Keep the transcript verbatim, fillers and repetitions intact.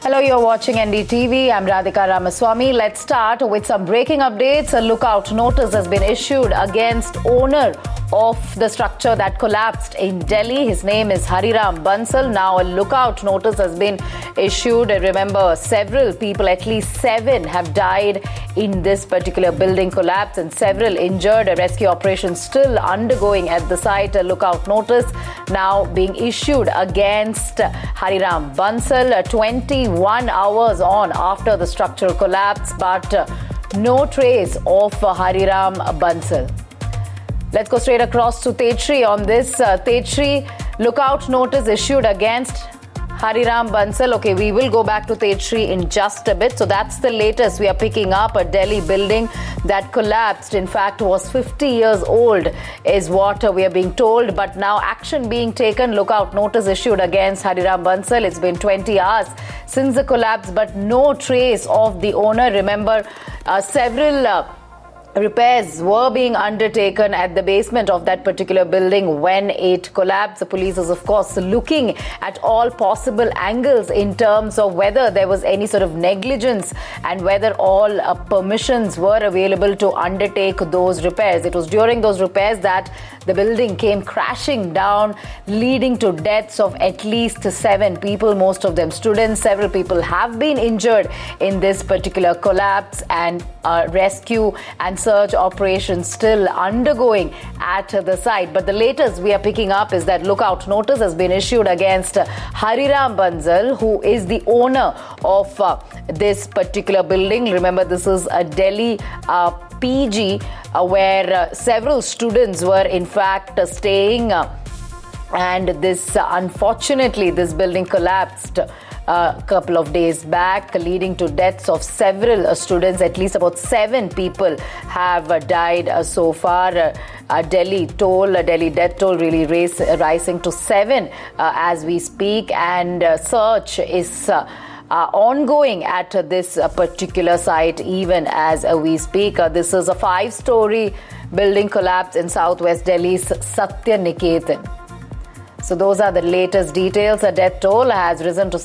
Hello, you're watching N D T V. I'm Radhika Ramaswamy. Let's start with some breaking updates. A lookout notice has been issued against owner of the structure that collapsed in Delhi. His name is Hariram Bansal. Now a lookout notice has been issued. Remember, several people, at least seven, have died in this particular building collapse and several injured. A rescue operation still undergoing at the site. A lookout notice now being issued against Hariram Bansal twenty-one hours on after the structural collapse, but uh, no trace of uh, Hariram Bansal. Let's go straight across to Tetri on this. Uh, Tetri, lookout notice issued against Hariram Bansal. Okay, we will go back to Tetri in just a bit. So that's the latest we are picking up. A Delhi building that collapsed, in fact, was fifty years old is what uh, we are being told. But now action being taken. Lookout notice issued against Hariram Bansal. It's been twenty hours since the collapse, but no trace of the owner. Remember, uh, several... Uh, repairs were being undertaken at the basement of that particular building when it collapsed. The police is, of course, looking at all possible angles in terms of whether there was any sort of negligence and whether all uh, permissions were available to undertake those repairs. It was during those repairs that the building came crashing down, leading to deaths of at least seven people, most of them students. Several people have been injured in this particular collapse, and uh, rescue and search operations still undergoing at the site. But the latest we are picking up is that lookout notice has been issued against Hariram Bansal, who is the owner of uh, this particular building. Remember, this is a Delhi uh, P G uh, where uh, several students were in fact uh, staying uh, and this uh, unfortunately this building collapsed a couple of days back, leading to deaths of several uh, students. At least about seven people have uh, died uh, so far. Uh, uh, Delhi toll, uh, Delhi death toll really raise, uh, rising to seven uh, as we speak, and uh, search is uh, Uh, ongoing at uh, this uh, particular site even as uh, we speak. Uh, this is a five-story building collapse in southwest Delhi's Satya Niketan. So those are the latest details. A death toll has risen to